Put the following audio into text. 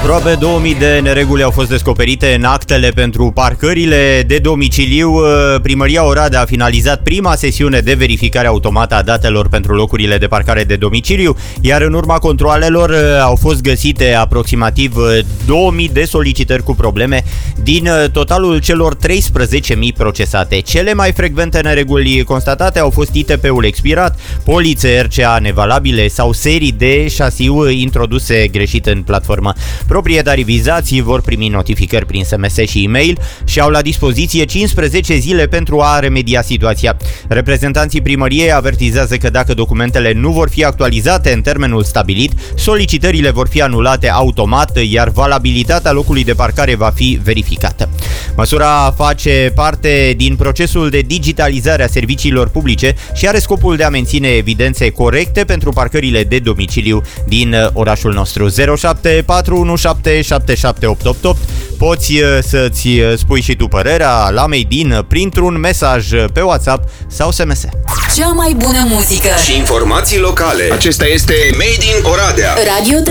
Aproape 2000 de nereguli au fost descoperite în actele pentru parcările de domiciliu. Primăria Oradea a finalizat prima sesiune de verificare automată a datelor pentru locurile de parcare de domiciliu, iar în urma controalelor au fost găsite aproximativ 2000 de solicitări cu probleme din totalul celor 13.000 procesate. Cele mai frecvente nereguli constatate au fost ITP-ul expirat, polițe RCA nevalabile sau serii de șasiu introduse greșit în platformă. Proprietarii vizați vor primi notificări prin SMS și e-mail și au la dispoziție 15 zile pentru a remedia situația. Reprezentanții primăriei avertizează că dacă documentele nu vor fi actualizate în termenul stabilit, solicitările vor fi anulate automat, iar valabilitatea locului de parcare va fi verificată. Măsura face parte din procesul de digitalizare a serviciilor publice și are scopul de a menține evidențe corecte pentru parcările de domiciliu din orașul nostru. 0741777888. Poți să-ți spui și tu părerea la Made printr-un mesaj pe WhatsApp sau SMS. Cea mai bună muzică și informații locale. Acesta este Made in Oradea. Radio